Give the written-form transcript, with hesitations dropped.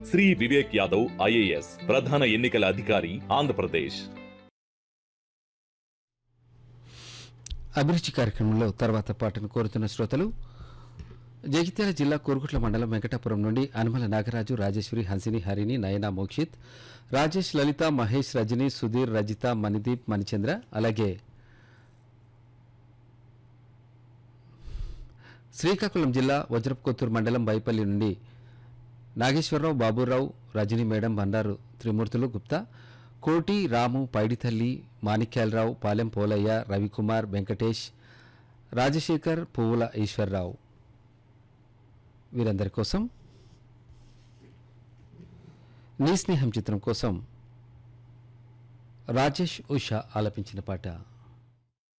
Shri Vivek Yadav IAS ప్రధాన ఎన్నికల అధికారి ఆంధ్రప్రదేశ్. అభిరుచి కార్యక్రమంలో తర్వాత పాటను కోరుతున్న శ్రోతలు జగిత్యాల జిల్లా కోరుకుట్ల మండలం వెంకటాపురం నుండి అనుమల నాగరాజు, రాజేశ్వరి, హన్సిని, హరిణి, నయన, మోక్షిత్, రాజేష్, లలిత, మహేష్, రజని, సుధీర్, రజిత, మణిదీప్, మణిచంద్ర, అలాగే శ్రీకాకుళం జిల్లా వజ్రపుకొత్తూరు మండలం బైపల్లి నుండి నాగేశ్వరరావు, బాబురావు, రజని మేడం, బండారు త్రిమూర్తులు గుప్తా, కోటి, రాము, పైడితల్లి, మాణిక్యాలరావు, పాలెం పోలయ్య, రవికుమార్, వెంకటేష్, రాజశేఖర్, పువ్వుల ఈశ్వర్రావు వీరందరి కోసం నీ స్నేహం చిత్రం కోసం రాజేష్ ఉషా ఆలపించిన పాట.